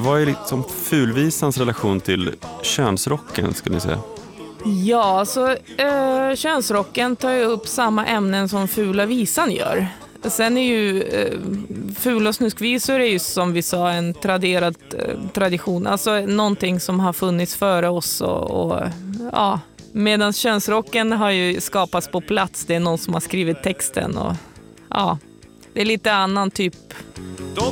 Vad är liksom fulvisans relation till könsrocken, skulle ni säga? Ja, så könsrocken tar ju upp samma ämnen som fula visan gör. Sen är ju fula och snuskvisor är ju som vi sa en traderad tradition. Alltså någonting som har funnits före oss och ja. Medan könsrocken har ju skapats på plats. Det är någon som har skrivit texten och ja, det är lite annan typ. Då